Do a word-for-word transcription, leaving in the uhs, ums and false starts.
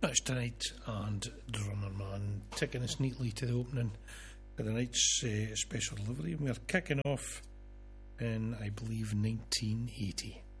That's tonight, and Drummer Man taking us neatly to the opening of the night's uh, special delivery. We're kicking off in, I believe, nineteen eighty.